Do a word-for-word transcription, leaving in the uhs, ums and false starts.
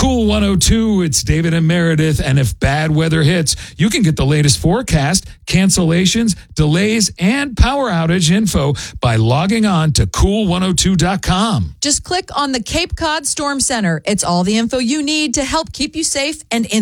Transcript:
Cool one oh two, it's David and Meredith, and if bad weather hits, you can get the latest forecast, cancellations, delays, and power outage info by logging on to cool one oh two dot com. Just click on the Cape Cod Storm Center. It's all the info you need to help keep you safe and in